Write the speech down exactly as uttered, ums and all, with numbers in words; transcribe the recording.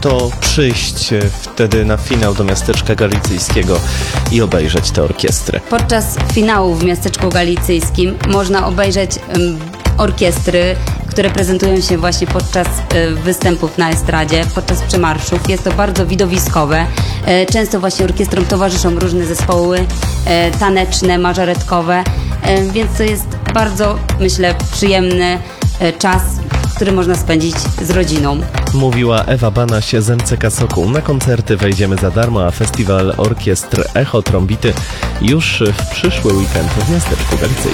to przyjść wtedy na finał do Miasteczka Galicyjskiego i obejrzeć tę orkiestrę. Podczas finału w Miasteczku Galicyjskim można obejrzeć um, orkiestry, które prezentują się właśnie podczas y, występów na estradzie, podczas przemarszów. Jest to bardzo widowiskowe. Y, często właśnie orkiestrom towarzyszą różne zespoły y, taneczne, mażoretkowe, y, więc to jest bardzo, myślę, przyjemny y, czas, który można spędzić z rodziną. Mówiła Ewa Banaś z M C K Sokół. Na koncerty wejdziemy za darmo, a festiwal orkiestr Echo Trombity już w przyszły weekend w Miasteczku Galicyjskim.